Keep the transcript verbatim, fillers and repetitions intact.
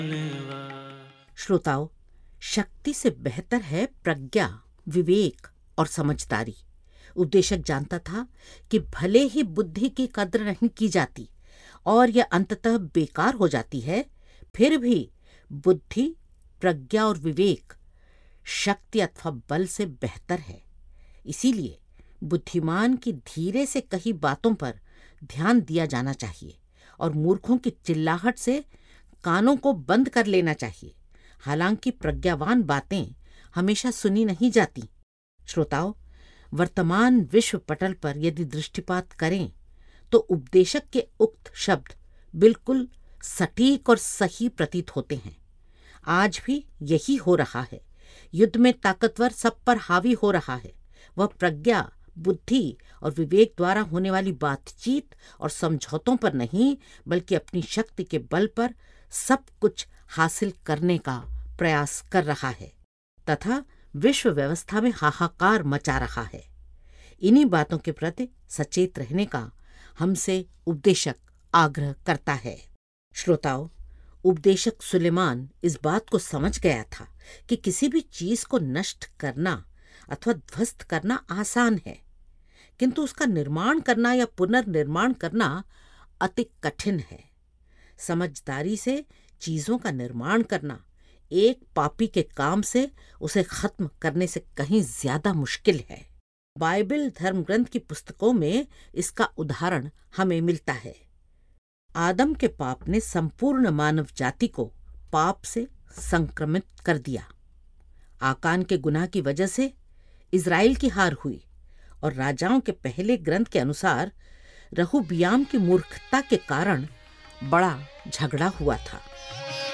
श्रोताओं, शक्ति से बेहतर है प्रज्ञा, विवेक और समझदारी। उपदेशक जानता था कि भले ही बुद्धि की कद्र नहीं की जाती और यह अंततः बेकार हो जाती है, फिर भी बुद्धि, प्रज्ञा और विवेक शक्ति अथवा बल से बेहतर है। इसीलिए बुद्धिमान की धीरे से कही बातों पर ध्यान दिया जाना चाहिए और मूर्खों की चिल्लाहट से कानों को बंद कर लेना चाहिए। हालांकि प्रज्ञावान बातें हमेशा सुनी नहीं जाती। श्रोताओ, वर्तमान विश्व पटल पर यदि दृष्टिपात करें तो उपदेशक के उक्त शब्द बिल्कुल सटीक और सही प्रतीत होते हैं। आज भी यही हो रहा है। युद्ध में ताकतवर सब पर हावी हो रहा है। वह प्रज्ञा, बुद्धि और विवेक द्वारा होने वाली बातचीत और समझौतों पर नहीं, बल्कि अपनी शक्ति के बल पर सब कुछ हासिल करने का प्रयास कर रहा है तथा विश्व व्यवस्था में हाहाकार मचा रहा है। इन्हीं बातों के प्रति सचेत रहने का हमसे उपदेशक आग्रह करता है। श्रोताओं, उपदेशक सुलेमान इस बात को समझ गया था कि किसी भी चीज को नष्ट करना अथवा ध्वस्त करना आसान है, किंतु उसका निर्माण करना या पुनर्निर्माण करना अति कठिन है। समझदारी से चीजों का निर्माण करना एक पापी के काम से उसे खत्म करने से कहीं ज्यादा मुश्किल है। बाइबल धर्म ग्रंथ की पुस्तकों में इसका उदाहरण हमें मिलता है। आदम के पाप ने संपूर्ण मानव जाति को पाप से संक्रमित कर दिया। आकान के गुनाह की वजह से इज़राइल की हार हुई और राजाओं के पहले ग्रंथ के अनुसार रहूबियाम की मूर्खता के कारण बड़ा झगड़ा हुआ था।